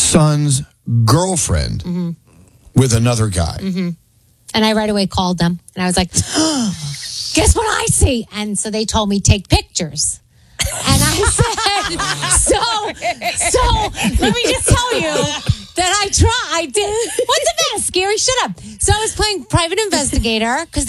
son's girlfriend with another guy. And I right away called them. And I was like, guess what I see? And so they told me, take pictures. And I said, so let me just tell you that I did. What's the matter, Scary? Shut up. So I was playing private investigator because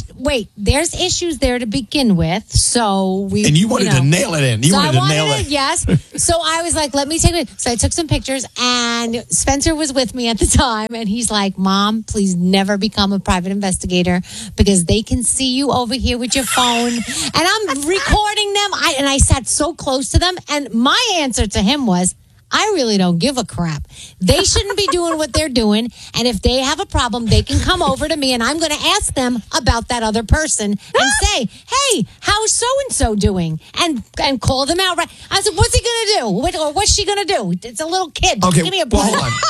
there's issues there to begin with. So And you wanted to nail it in. Yes. So I was like, let me take it. So I took some pictures and Spencer was with me at the time. And he's like, Mom, please never become a private investigator because they can see you over here with your phone. And I'm recording them. And I sat so close to them. And my answer to him was, I really don't give a crap. They shouldn't be doing what they're doing. And if they have a problem, they can come over to me and I'm going to ask them about that other person and say, hey, how's so-and-so doing? And call them out. Right. I said, what's he going to do? Or what's she going to do? It's a little kid. Okay, give me a break. hold on.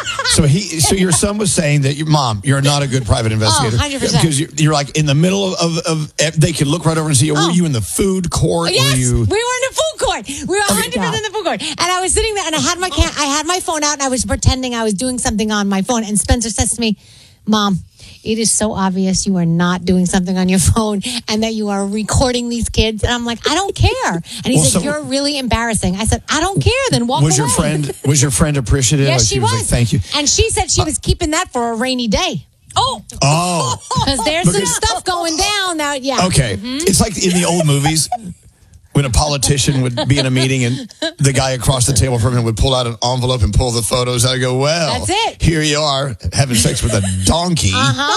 So your son was saying that, Mom, you're not a good private investigator. 100%. Because you're like in the middle of they could look right over and see, were you in the food court? Yes, we were in the food court. We were 100% in the food court. And I was sitting there and I had my phone out and I was pretending I was doing something on my phone. And Spencer says to me, Mom, it is so obvious you are not doing something on your phone and that you are recording these kids. And I'm like, I don't care. And he said, you're really embarrassing. I said, I don't care. Then walk away. Was your friend appreciative? Yes, she was. Like, thank you. And she said she was keeping that for a rainy day. Oh. Because there's some stuff going down now. Yeah. Okay. It's like in the old movies when a politician would be in a meeting and the guy across the table from him would pull out an envelope and pull the photos out and go, well, that's it. Here you are having sex with a donkey.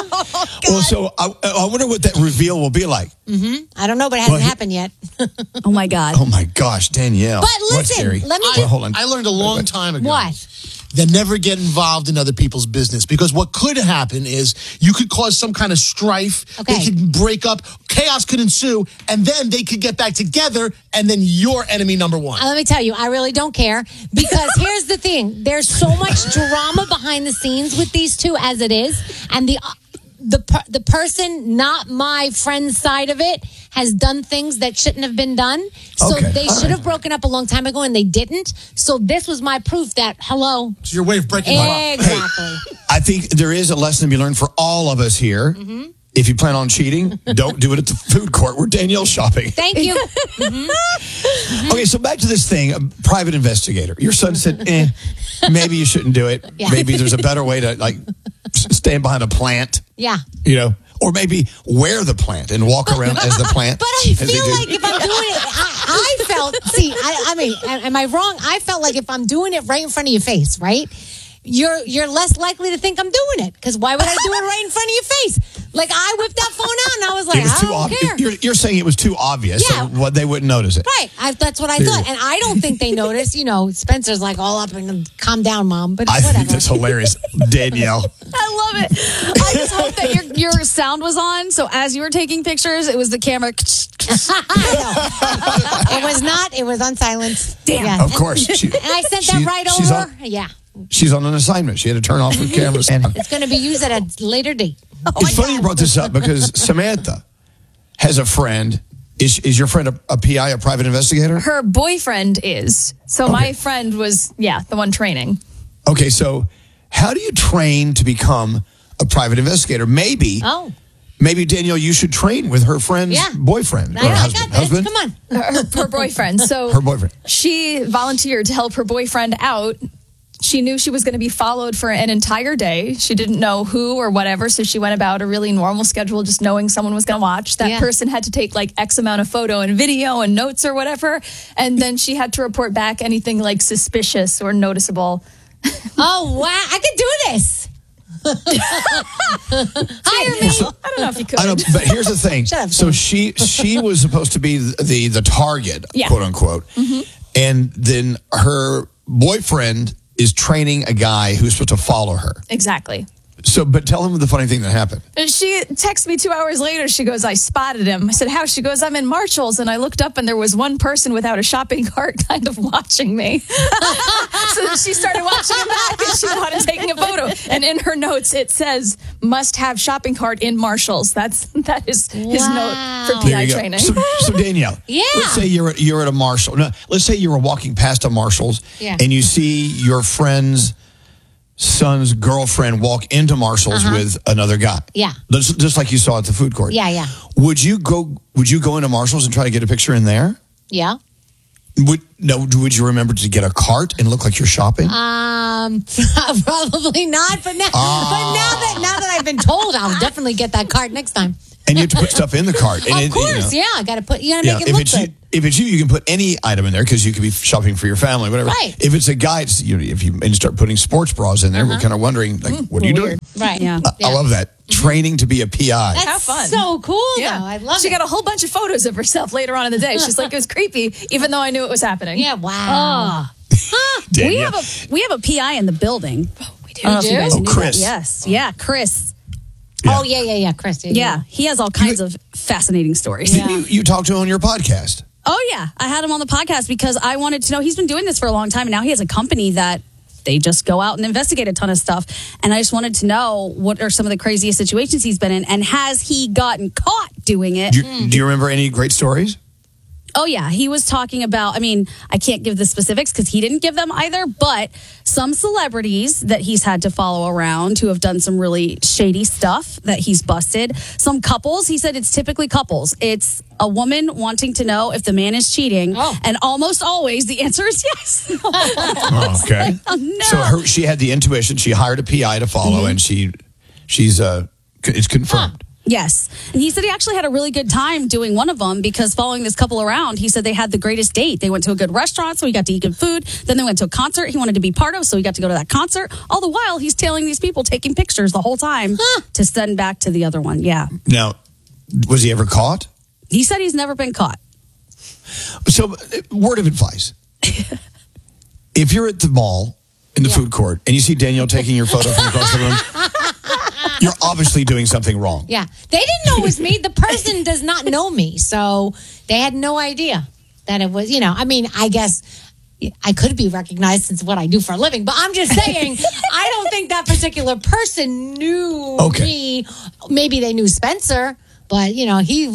Well, so I wonder what that reveal will be like. I don't know, but it hasn't happened yet. Oh, my God. Oh, my gosh, Danielle. But listen, hold on. I learned a long time ago. What? That never get involved in other people's business. Because what could happen is you could cause some kind of strife. Okay. They could break up. Chaos could ensue. And then they could get back together. And then you're enemy number one. Let me tell you, I really don't care. Because here's the thing. There's so much drama behind the scenes with these two as it is. And the person, not my friend's side of it, has done things that shouldn't have been done. So they should have broken up a long time ago and they didn't. So this was my proof that, hello. It's your way of breaking them up. Exactly. Hey, I think there is a lesson to be learned for all of us here. If you plan on cheating, don't do it at the food court where Danielle's shopping. Thank you. Okay, so back to this thing, a private investigator. Your son said, maybe you shouldn't do it. Yeah. Maybe there's a better way to stand behind a plant. Yeah. Or maybe wear the plant and walk around as the plant. But I feel like if I'm doing it, I felt, I mean, am I wrong? I felt like if I'm doing it right in front of your face, right? You're less likely to think I'm doing it. Because why would I do it right in front of your face? Like, I whipped that phone out and I was like, I don't care. You're saying it was too obvious, Yeah. so they wouldn't notice it. Right. That's what I thought. And I don't think they noticed. Spencer's like all up and calm down, Mom. But I whatever. think that's hilarious. Danielle. I love it. I just hope that your sound was on. So as you were taking pictures, it was the camera. It was not. It was on silence. Damn. Yeah. Of course. And I sent that right over. Yeah. She's on an assignment. She had to turn off her cameras. It's going to be used at a later date. It's funny you brought this up because Samantha has a friend. Is your friend a PI, a private investigator? Her boyfriend is. So my friend was, the one training. Okay, so how do you train to become a private investigator? Maybe Danielle, you should train with her friend's boyfriend or husband. Come on. Her boyfriend. So her boyfriend. She volunteered to help her boyfriend out. She knew she was going to be followed for an entire day. She didn't know who or whatever, so she went about a really normal schedule, just knowing someone was going to watch. That person had to take like X amount of photo and video and notes or whatever, and then she had to report back anything like suspicious or noticeable. Oh, wow. I could do this. Hire me. I don't know if you could. I know, but here's the thing. Shut up, so she was supposed to be the target, quote unquote, and then her boyfriend is training a guy who's supposed to follow her. Exactly. So, but tell him the funny thing that happened. And she texted me 2 hours later. She goes, I spotted him. I said, how? She goes, I'm in Marshall's. And I looked up and there was one person without a shopping cart kind of watching me. So then she started watching him back and she caught him taking a photo. And in her notes, it says, must have shopping cart in Marshall's. That is his note for PI training. So Danielle, let's say you're at a Marshall. No, let's say you were walking past a Marshall's and you see your friend's son's girlfriend walk into Marshall's with another guy. Yeah. Just like you saw at the food court. Yeah. Would you go into Marshall's and try to get a picture in there? Yeah. Would you remember to get a cart and look like you're shopping? Probably not. But now that I've been told, I'll definitely get that cart next time. And you have to put stuff in the cart. And of course, you got to make it look good. If it's you can put any item in there because you could be shopping for your family, whatever. Right. If it's a guy, if you start putting sports bras in there, we're kind of wondering, like, what are you doing? Right. Yeah. I love that. Training to be a PI. That's How fun. So cool, though. I love it. She got a whole bunch of photos of herself later on in the day. She's like, it was creepy, even though I knew it was happening. Yeah, wow. We have a PI in the building. Oh, we do. I don't know if you guys knew Chris. That. Yes. Yeah, Chris. Yeah. Oh, yeah, Chris. Yeah, he has all kinds of fascinating stories. Didn't you talked to him on your podcast? Oh, yeah. I had him on the podcast because I wanted to know. He's been doing this for a long time, and now he has a company that they just go out and investigate a ton of stuff. And I just wanted to know what are some of the craziest situations he's been in, and has he gotten caught doing it? Do you remember any great stories? Oh, yeah. He was talking about, I can't give the specifics because he didn't give them either, but some celebrities that he's had to follow around who have done some really shady stuff that he's busted. Some couples, he said it's typically couples. It's a woman wanting to know if the man is cheating. Oh. And almost always the answer is yes. Okay. No. So she had the intuition. She hired a PI to follow, and it's confirmed. Yes. And he said he actually had a really good time doing one of them because following this couple around, he said they had the greatest date. They went to a good restaurant, so he got to eat good food. Then they went to a concert he wanted to be part of, so he got to go to that concert. All the while, he's tailing these people, taking pictures the whole time to send back to the other one. Yeah. Now, was he ever caught? He said he's never been caught. So, word of advice. If you're at the mall in the food court and you see Danielle taking your photo from across the room, you're obviously doing something wrong. Yeah. They didn't know it was me. The person does not know me. So they had no idea that it was, I guess I could be recognized since what I do for a living. But I'm just saying, I don't think that particular person knew me. Maybe they knew Spencer. But, he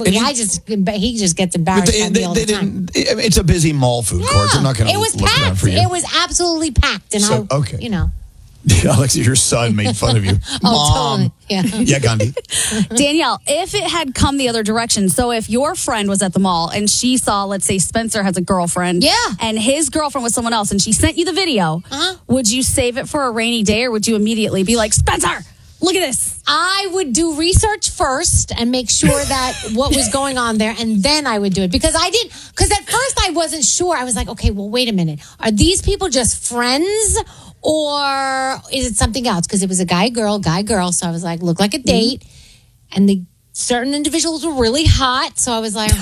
just gets embarrassed by me all the time. It's a busy mall food court. They're not going to look around for you. It was absolutely packed. And okay. Alexia, your son made fun of you. Mom. Totally. Yeah, Gandhi. Danielle, if it had come the other direction, so if your friend was at the mall and she saw, let's say Spencer has a girlfriend, and his girlfriend was someone else, and she sent you the video, would you save it for a rainy day, or would you immediately be like, Spencer, look at this? I would do research first and make sure that what was going on there, and then I would do it. Because at first I wasn't sure. I was like, okay, well, wait a minute. Are these people just friends? Or is it something else? Because it was a guy-girl. So I was like, look like a date. And the certain individuals were really hot. So I was like,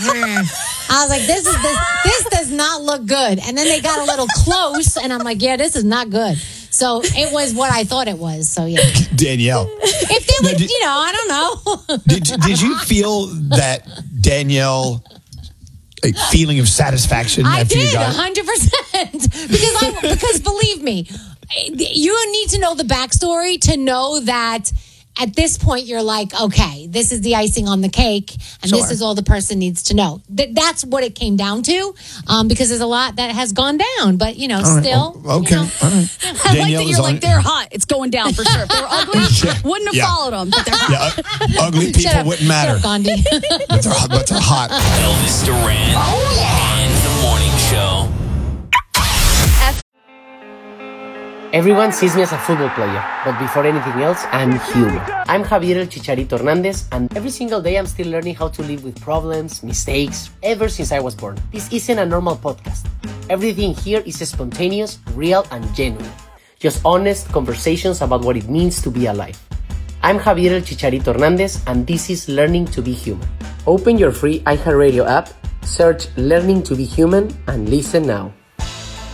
this does not look good. And then they got a little close. And I'm like, yeah, this is not good. So it was what I thought it was. So, yeah. Danielle. If they would, I don't know. Did you feel that Danielle... a feeling of satisfaction after you got it? 100%. Because believe me, you need to know the backstory to know that at this point you're like, okay, this is the icing on the cake, and this is all the person needs to know. That's what it came down to, because there's a lot that has gone down, but still. Okay, all right. I like that you're like, they're hot. It's going down for sure. If they were ugly, wouldn't have followed them. But they're hot. Ugly people wouldn't matter. Shut up, Gandhi. but they're hot. Elvis Duran and the Morning Show. Everyone sees me as a football player, but before anything else, I'm human. I'm Javier El Chicharito Hernandez, and every single day I'm still learning how to live with problems, mistakes, ever since I was born. This isn't a normal podcast. Everything here is spontaneous, real, and genuine. Just honest conversations about what it means to be alive. I'm Javier El Chicharito Hernandez, and this is Learning to be Human. Open your free iHeartRadio app, search Learning to be Human, and listen now.